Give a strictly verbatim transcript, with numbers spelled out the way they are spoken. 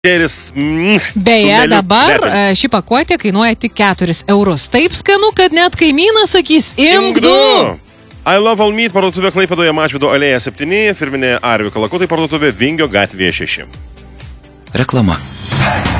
Mm, Beje, dabar lepins. Ši pakuotė kainuoja tik keturis eurus. Taip skanu, kad net kaimynas sakys, imk du. I Love All Meat parduotuvė Klaipėdoje Mažvydo alėja septyni, firminė Arvių Kalakutai parduotuvė Vingio gatvėje šeši. Reklama.